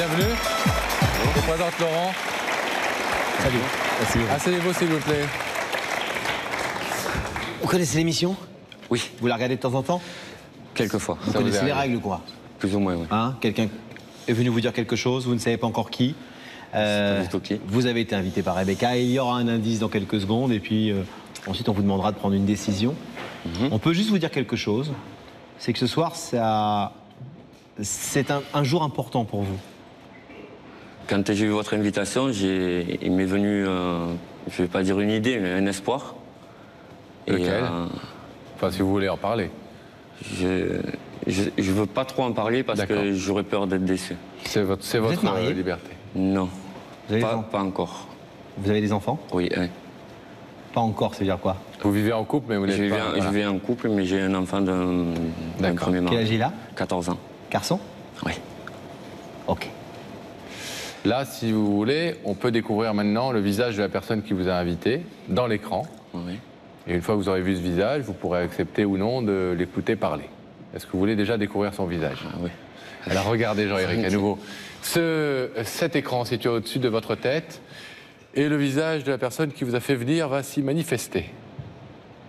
bienvenue. Je vous présente Laurent. Salut. Asseyez-vous s'il vous plaît. Vous connaissez l'émission? Oui, Vous la regardez de temps en temps? quelquefois. Vous connaissez les règles, quoi? Plus ou moins, oui. Hein? Quelqu'un est venu vous dire quelque chose, vous ne savez pas encore qui. Pas du tout qui. Vous avez été invité par Rebecca et il y aura un indice dans quelques secondes et puis ensuite on vous demandera de prendre une décision. On peut juste vous dire quelque chose, c'est que ce soir, c'est un jour important pour vous. Quand j'ai eu votre invitation, il m'est venu, je ne vais pas dire une idée, mais un espoir. Lequel? Enfin, si vous voulez en parler. Je ne veux pas trop en parler parce que j'aurais peur d'être déçu. C'est votre êtes marié? liberté. Non, Vous avez, pas encore. vous avez des enfants? Oui, oui. Pas encore, ça veut dire quoi? Vous vivez en couple, mais vous n'êtes pas... Je vis en couple, mais j'ai un enfant d'un premier mari. Quel âge il a? 14 ans. Garçon? Oui. Ok. Là, si vous voulez, on peut découvrir maintenant le visage de la personne qui vous a invité dans l'écran. Oui. Et une fois que vous aurez vu ce visage, vous pourrez accepter ou non de l'écouter parler. Est-ce que vous voulez déjà découvrir son visage? Ah, oui. Alors regardez Jean-Éric à nouveau. Cet écran situé au-dessus de votre tête et le visage de la personne qui vous a fait venir va s'y manifester.